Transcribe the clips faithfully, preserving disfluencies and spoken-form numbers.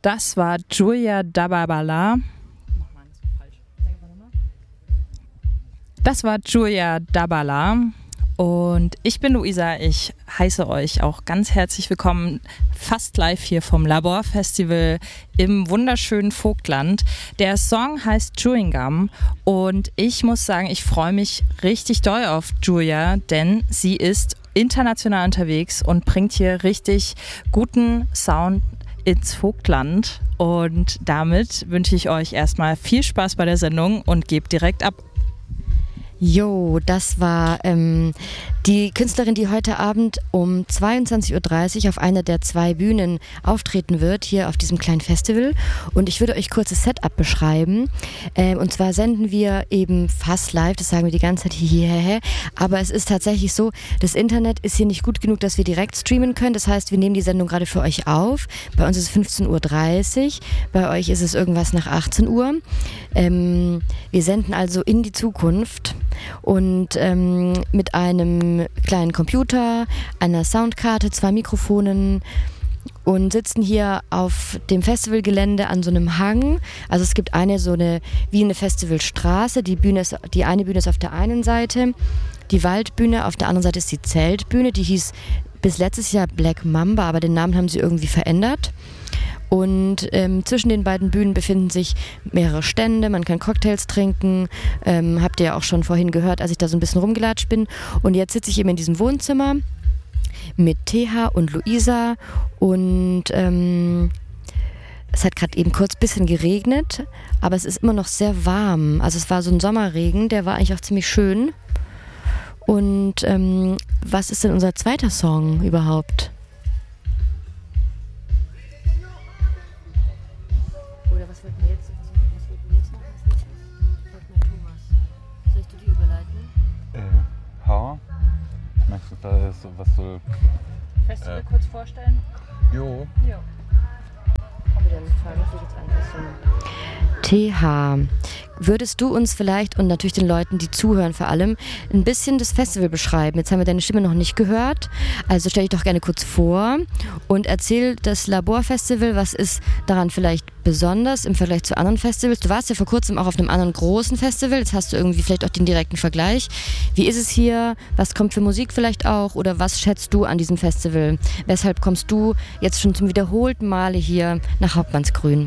Das war Julia Dababala. Das war Julia Dabala. Und ich bin Luisa, ich heiße euch auch ganz herzlich willkommen, fast live hier vom Labor Festival im wunderschönen Vogtland. Der Song heißt Chewing Gum und ich muss sagen, ich freue mich richtig doll auf Julia, denn sie ist international unterwegs und bringt hier richtig guten Sound ins Vogtland. Und damit wünsche ich euch erstmal viel Spaß bei der Sendung und gebe direkt ab. Jo, das war ähm, die Künstlerin, die heute Abend um zweiundzwanzig Uhr dreißig auf einer der zwei Bühnen auftreten wird, hier auf diesem kleinen Festival. Und ich würde euch kurz das Setup beschreiben. Ähm, und zwar senden wir eben fast live, das sagen wir die ganze Zeit hierher. Aber es ist tatsächlich so, das Internet ist hier nicht gut genug, dass wir direkt streamen können. Das heißt, wir nehmen die Sendung gerade für euch auf. Bei uns ist es fünfzehn Uhr dreißig, bei euch ist es irgendwas nach achtzehn Uhr. Ähm, wir senden also in die Zukunft. Und ähm, mit einem kleinen Computer, einer Soundkarte, zwei Mikrofonen und sitzen hier auf dem Festivalgelände an so einem Hang. Also es gibt eine so eine, wie eine Festivalstraße, die Bühne ist, die eine Bühne ist auf der einen Seite, die Waldbühne, auf der anderen Seite ist die Zeltbühne, die hieß bis letztes Jahr Black Mamba, aber den Namen haben sie irgendwie verändert. Und ähm, zwischen den beiden Bühnen befinden sich mehrere Stände, man kann Cocktails trinken, ähm, habt ihr ja auch schon vorhin gehört, als ich da so ein bisschen rumgelatscht bin. Und jetzt sitze ich eben in diesem Wohnzimmer mit Teha und Luisa und ähm, es hat gerade eben kurz ein bisschen geregnet, aber es ist immer noch sehr warm. Also es war so ein Sommerregen, der war eigentlich auch ziemlich schön. Und ähm, was ist denn unser zweiter Song überhaupt? Oder was wollten wir jetzt, was wollten wir jetzt noch? Was wollten wir Thomas? Sollst du die überleiten? Äh, ha? Möchtest du da so, was so... Festival äh, kurz vorstellen? Jo. Jo. T H, würdest du uns vielleicht und natürlich den Leuten, die zuhören vor allem, ein bisschen das Festival beschreiben? Jetzt haben wir deine Stimme noch nicht gehört, also stell dich doch gerne kurz vor und erzähl das Laborfestival, was ist daran vielleicht besonders im Vergleich zu anderen Festivals? Du warst ja vor kurzem auch auf einem anderen großen Festival, jetzt hast du irgendwie vielleicht auch den direkten Vergleich. Wie ist es hier? Was kommt für Musik vielleicht auch? Oder was schätzt du an diesem Festival? Weshalb kommst du jetzt schon zum wiederholten Male hier nach Hauptmannsgrün?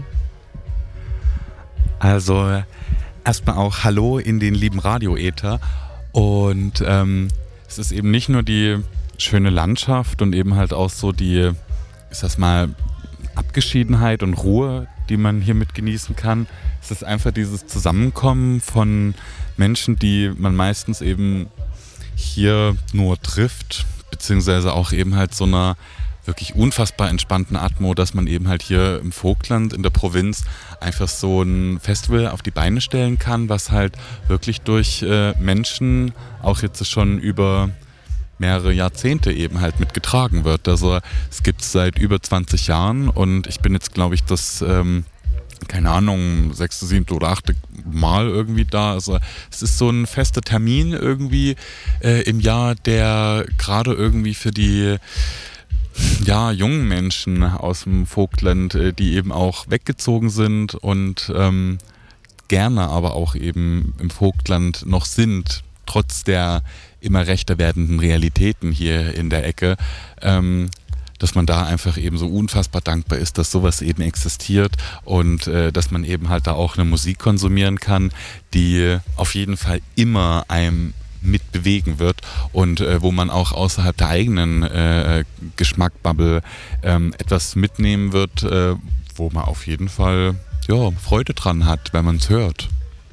Also erstmal auch Hallo in den lieben Radio-Äther und ähm, es ist eben nicht nur die schöne Landschaft und eben halt auch so die, ist das mal, Abgeschiedenheit und Ruhe, die man hier mit genießen kann. Es ist einfach dieses Zusammenkommen von Menschen, die man meistens eben hier nur trifft, beziehungsweise auch eben halt so einer wirklich unfassbar entspannten Atmo, dass man eben halt hier im Vogtland, in der Provinz, einfach so ein Festival auf die Beine stellen kann, was halt wirklich durch äh, Menschen auch jetzt schon über mehrere Jahrzehnte eben halt mitgetragen wird. Also es gibt es seit über zwanzig Jahren und ich bin jetzt, glaube ich, das, ähm, keine Ahnung, sechste, siebte oder achte Mal irgendwie da. Also es ist so ein fester Termin irgendwie äh, im Jahr, der gerade irgendwie für die ja, jungen Menschen aus dem Vogtland, die eben auch weggezogen sind und ähm, gerne aber auch eben im Vogtland noch sind, trotz der immer rechter werdenden Realitäten hier in der Ecke, ähm, dass man da einfach eben so unfassbar dankbar ist, dass sowas eben existiert und äh, dass man eben halt da auch eine Musik konsumieren kann, die auf jeden Fall immer einem mit bewegen wird und äh, wo man auch außerhalb der eigenen äh, Geschmackbubble ähm, etwas mitnehmen wird, äh, wo man auf jeden Fall ja, Freude dran hat, wenn man es hört.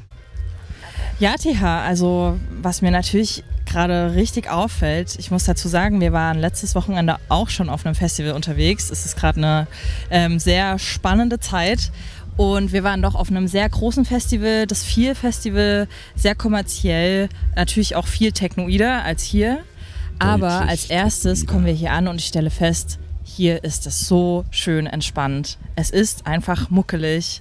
Ja, T H, also was mir natürlich gerade richtig auffällt, ich muss dazu sagen, wir waren letztes Wochenende auch schon auf einem Festival unterwegs. Es ist gerade eine ähm, sehr spannende Zeit. Und wir waren doch auf einem sehr großen Festival, das Feel Festival, sehr kommerziell, natürlich auch viel technoider als hier. Aber Deutlich als erstes technoider. kommen wir hier an und ich stelle fest, hier ist es so schön entspannt. Es ist einfach muckelig.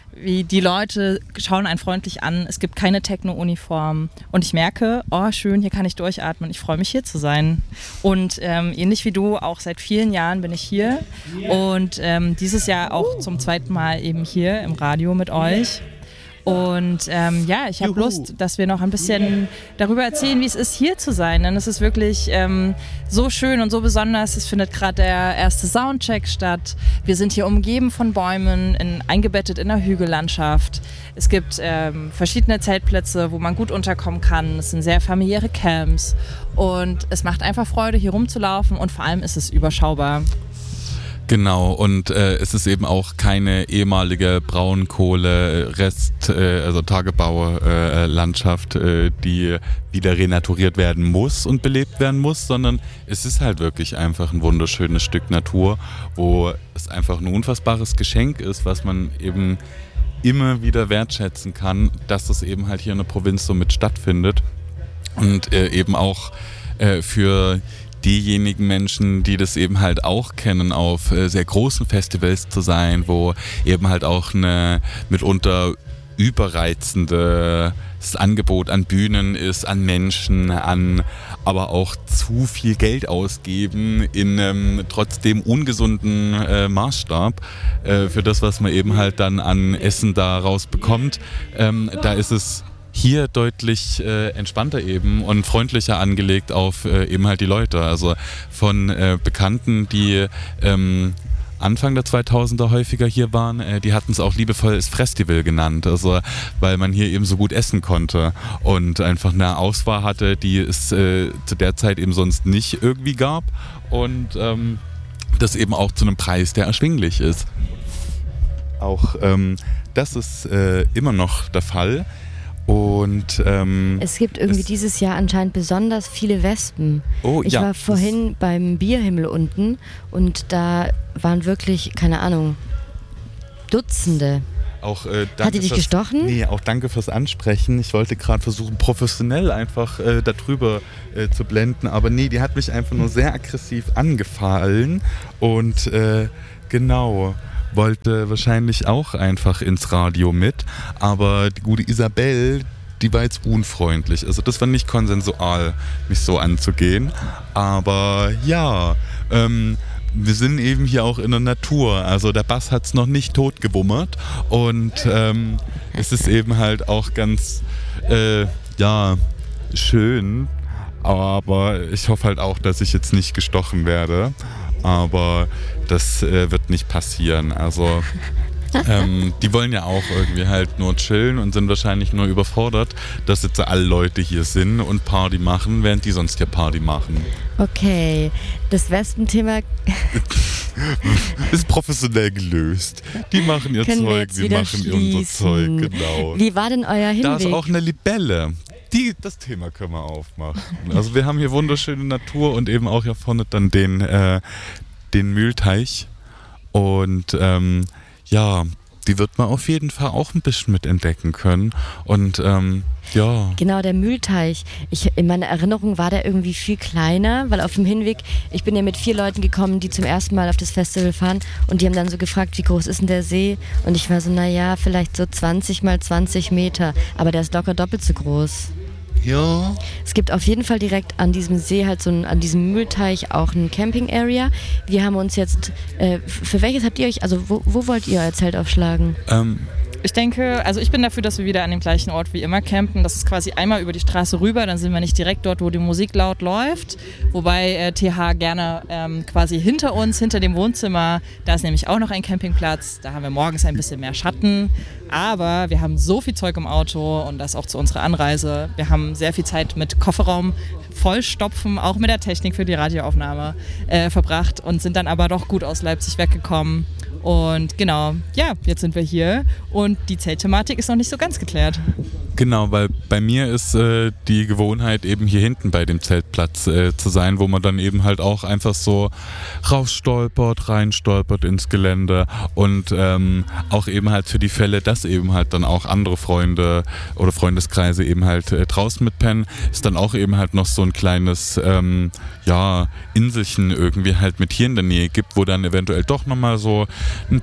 wie die Leute schauen einen freundlich an, es gibt keine Techno-Uniform und ich merke, oh schön, hier kann ich durchatmen, ich freue mich hier zu sein. Und ähm, ähnlich wie du, auch seit vielen Jahren bin ich hier und ähm, dieses Jahr auch zum zweiten Mal eben hier im Radio mit euch. Und ähm, ja, ich habe Lust, dass wir noch ein bisschen darüber erzählen, wie es ist, hier zu sein. Denn es ist wirklich ähm, so schön und so besonders. Es findet gerade der erste Soundcheck statt. Wir sind hier umgeben von Bäumen, in, eingebettet in einer Hügellandschaft. Es gibt ähm, verschiedene Zeltplätze, wo man gut unterkommen kann. Es sind sehr familiäre Camps. Und es macht einfach Freude, hier rumzulaufen. Und vor allem ist es überschaubar. Genau, und äh, es ist eben auch keine ehemalige Braunkohle-Rest, äh, also Tagebaulandschaft, äh, die wieder renaturiert werden muss und belebt werden muss, sondern es ist halt wirklich einfach ein wunderschönes Stück Natur, wo es einfach ein unfassbares Geschenk ist, was man eben immer wieder wertschätzen kann, dass das eben halt hier in der Provinz so mit stattfindet und äh, eben auch äh, für diejenigen Menschen, die das eben halt auch kennen, auf äh, sehr großen Festivals zu sein, wo eben halt auch eine mitunter überreizendes Angebot an Bühnen ist, an Menschen, an aber auch zu viel Geld ausgeben in ähm, trotzdem ungesunden äh, Maßstab äh, für das, was man eben halt dann an Essen daraus bekommt. Ähm, da ist es hier deutlich äh, entspannter eben und freundlicher angelegt auf äh, eben halt die Leute. Also von äh, Bekannten, die ähm, Anfang der zweitausender häufiger hier waren, äh, die hatten es auch liebevoll das Festival genannt, also weil man hier eben so gut essen konnte und einfach eine Auswahl hatte, die es äh, zu der Zeit eben sonst nicht irgendwie gab und ähm, das eben auch zu einem Preis, der erschwinglich ist. Auch ähm, das ist äh, immer noch der Fall. Und, ähm, es gibt irgendwie dieses Jahr anscheinend besonders viele Wespen. Oh, ich ja, war vorhin beim Bierhimmel unten und da waren wirklich, keine Ahnung, Dutzende. Auch, äh, Hat die dich fürs, gestochen? Nee, auch danke fürs Ansprechen. Ich wollte gerade versuchen, professionell einfach äh, darüber äh, zu blenden, aber nee, die hat mich einfach nur sehr aggressiv angefallen und äh, genau... wollte wahrscheinlich auch einfach ins Radio mit, aber die gute Isabel, die war jetzt unfreundlich. Also das war nicht konsensual, mich so anzugehen. Aber ja, ähm, wir sind eben hier auch in der Natur. Also der Bass hat es noch nicht totgewummert und ähm, es ist eben halt auch ganz, äh, ja, schön. Aber ich hoffe halt auch, dass ich jetzt nicht gestochen werde. Aber das äh, wird nicht passieren. Also ähm, die wollen ja auch irgendwie halt nur chillen und sind wahrscheinlich nur überfordert, dass jetzt alle Leute hier sind und Party machen, während die sonst hier Party machen. Okay, das Wespenthema ist professionell gelöst. Die machen ihr Können Zeug, wir, wir machen schließen. unser Zeug, genau. Wie war denn euer Hinweg? Da ist auch eine Libelle. Die, das Thema können wir aufmachen. Also wir haben hier wunderschöne Natur und eben auch hier vorne dann den, äh, den Mühlteich. Und ähm, ja, die wird man auf jeden Fall auch ein bisschen mit entdecken können. Und ähm, ja. Genau, der Mühlteich. Ich, in meiner Erinnerung war der irgendwie viel kleiner, weil auf dem Hinweg, ich bin ja mit vier Leuten gekommen, die zum ersten Mal auf das Festival fahren und die haben dann so gefragt, wie groß ist denn der See? Und ich war so, naja, vielleicht so zwanzig mal zwanzig Meter, aber der ist locker doppelt so groß. Ja. Es gibt auf jeden Fall direkt an diesem See, halt so ein, an diesem Mühlteich auch ein Camping-Area. Wir haben uns jetzt, äh, für welches habt ihr euch, also wo, wo wollt ihr euer Zelt aufschlagen? Ähm. Ich denke, also ich bin dafür, dass wir wieder an dem gleichen Ort wie immer campen. Das ist quasi einmal über die Straße rüber, dann sind wir nicht direkt dort, wo die Musik laut läuft. Wobei äh, T H gerne ähm, quasi hinter uns, hinter dem Wohnzimmer, da ist nämlich auch noch ein Campingplatz. Da haben wir morgens ein bisschen mehr Schatten. Aber wir haben so viel Zeug im Auto und das auch zu unserer Anreise. Wir haben sehr viel Zeit mit Kofferraum vollstopfen, auch mit der Technik für die Radioaufnahme äh, verbracht und sind dann aber doch gut aus Leipzig weggekommen. Und genau, ja, jetzt sind wir hier und die Zeltthematik ist noch nicht so ganz geklärt. Genau, weil bei mir ist äh, die Gewohnheit eben hier hinten bei dem Zeltplatz äh, zu sein, wo man dann eben halt auch einfach so rausstolpert, reinstolpert ins Gelände und ähm, auch eben halt für die Fälle, dass eben halt dann auch andere Freunde oder Freundeskreise eben halt äh, draußen mitpennen, ist dann auch eben halt noch so ein kleines ähm, ja, Inselchen irgendwie halt mit hier in der Nähe gibt, wo dann eventuell doch nochmal so ein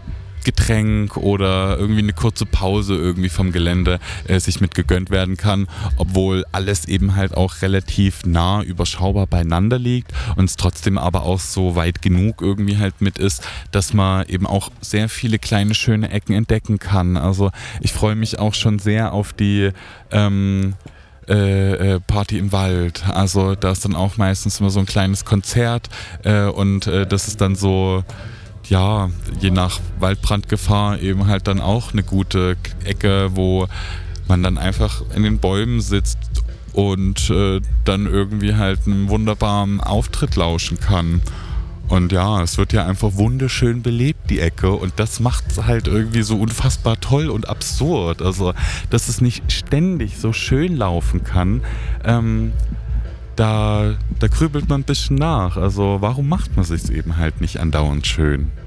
Getränk oder irgendwie eine kurze Pause irgendwie vom Gelände äh, sich mit gegönnt werden kann, obwohl alles eben halt auch relativ nah überschaubar beieinander liegt und es trotzdem aber auch so weit genug irgendwie halt mit ist, dass man eben auch sehr viele kleine schöne Ecken entdecken kann. Also ich freue mich auch schon sehr auf die ähm, Äh, Party im Wald. Also da ist dann auch meistens immer so ein kleines Konzert äh, und äh, das ist dann so, ja, je nach Waldbrandgefahr eben halt dann auch eine gute Ecke, wo man dann einfach in den Bäumen sitzt und äh, dann irgendwie halt einem wunderbaren Auftritt lauschen kann. Und ja, es wird ja einfach wunderschön belebt, die Ecke. Und das macht es halt irgendwie so unfassbar toll und absurd. Also, dass es nicht ständig so schön laufen kann, ähm, da, da grübelt man ein bisschen nach. Also, warum macht man sich eben halt nicht andauernd schön?